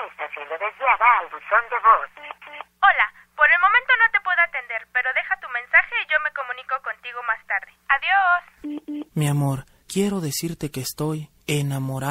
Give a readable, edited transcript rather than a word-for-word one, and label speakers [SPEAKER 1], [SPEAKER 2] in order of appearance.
[SPEAKER 1] está siendo desviada al buzón de voz.
[SPEAKER 2] Hola, por el momento no te puedo atender, pero deja tu mensaje y yo me comunico contigo más tarde. Adiós.
[SPEAKER 3] Mi amor, quiero decirte que estoy enamorado.